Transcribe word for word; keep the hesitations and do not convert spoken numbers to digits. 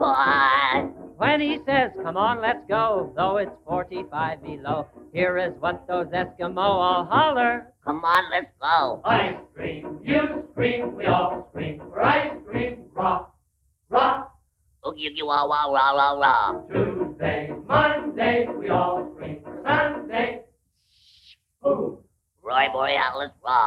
What? When he says, come on, let's go, though it's forty-five below, here is what those Eskimo all holler. Come on, let's go. Ice cream, you scream, we all scream for ice cream. Rock, rock. Oogie, oogie, wah, wah, rah, rah, rah. Tuesday, Monday, we all scream for Sunday. Boom. Roy Borealis, rock.